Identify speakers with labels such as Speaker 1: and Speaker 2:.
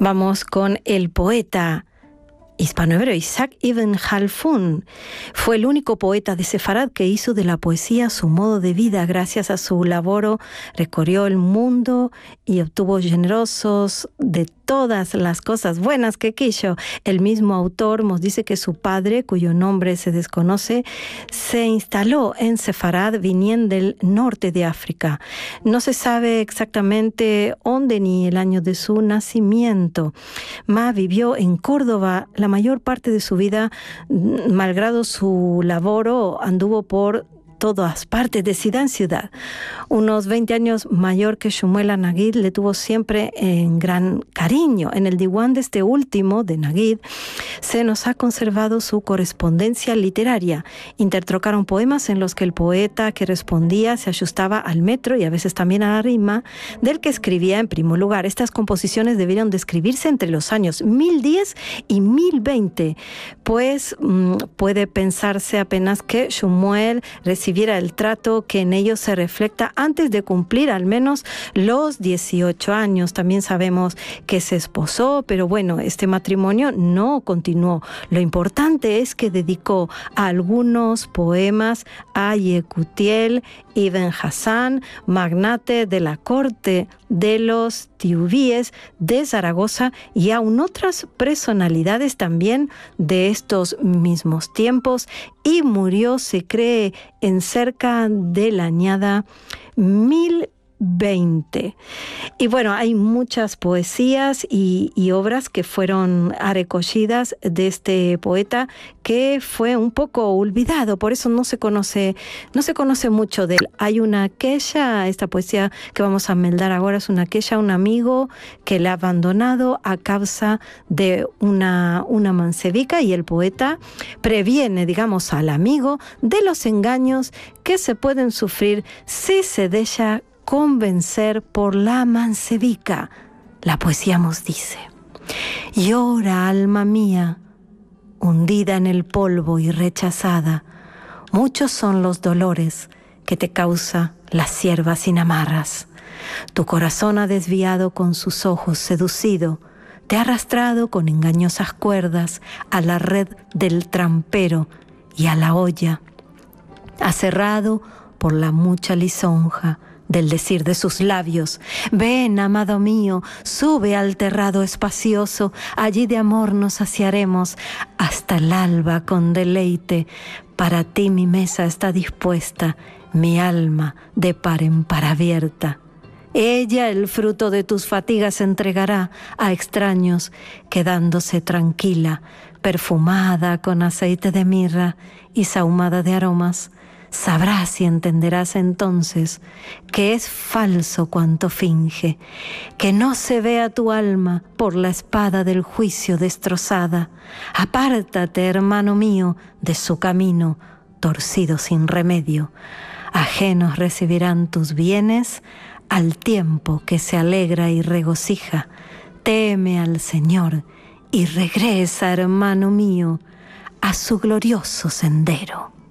Speaker 1: Vamos con el poeta hispanohebreo Isaac Ibn Khalfun. Fue el único poeta de Sefarad que hizo de la poesía su modo de vida. Gracias a su labor recorrió el mundo y obtuvo generosos de todas las cosas buenas que quiso. El mismo autor nos dice que su padre, cuyo nombre se desconoce, se instaló en Sefarad viniendo del norte de África. No se sabe exactamente dónde ni el año de su nacimiento. Ma vivió en Córdoba la mayor parte de su vida, malgrado su labor, anduvo por todas partes, de ciudad en ciudad. Unos 20 años mayor que Shmuel Nagid, le tuvo siempre en gran cariño. En el diwan de este último, de Nagid, se nos ha conservado su correspondencia literaria. Intertrocaron poemas en los que el poeta que respondía se ajustaba al metro y a veces también a la rima del que escribía en primer lugar. Estas composiciones debieron de escribirse entre los años 1010 y 1020, pues puede pensarse apenas que Shmuel recibiera el trato que en ellos se refleja antes de cumplir al menos los 18 años. También sabemos que se esposó, pero bueno, este matrimonio no continuó. Lo importante es que dedicó algunos poemas a Yekutiel Ibn Hassan, magnate de la corte de los Tiubíes de Zaragoza, y aún otras personalidades también de estos mismos tiempos, y murió, se cree, en cerca de la añada 1020. Y bueno, hay muchas poesías y obras que fueron recogidas de este poeta, que fue un poco olvidado, por eso no se conoce mucho de él. Hay una queja, esta poesía que vamos a meldar ahora es una queja a un amigo que le ha abandonado a causa de una mansevica, y el poeta previene, digamos, al amigo de los engaños que se pueden sufrir si se deja convencer por la mansevica. La poesía nos dice: llora, alma mía, hundida en el polvo y rechazada. Muchos son los dolores que te causa la sierva sin amarras. Tu corazón ha desviado con sus ojos seducido, te ha arrastrado con engañosas cuerdas a la red del trampero y a la olla. Ha cerrado por la mucha lisonja del decir de sus labios. Ven, amado mío, sube al terrado espacioso, allí de amor nos saciaremos hasta el alba con deleite. Para ti mi mesa está dispuesta, mi alma de par en par abierta. Ella el fruto de tus fatigas entregará a extraños, quedándose tranquila, perfumada con aceite de mirra y sahumada de aromas. Sabrás y entenderás entonces que es falso cuanto finge, que no se vea tu alma por la espada del juicio destrozada. Apártate, hermano mío, de su camino, torcido sin remedio. Ajenos recibirán tus bienes al tiempo que se alegra y regocija. Teme al Señor y regresa, hermano mío, a su glorioso sendero.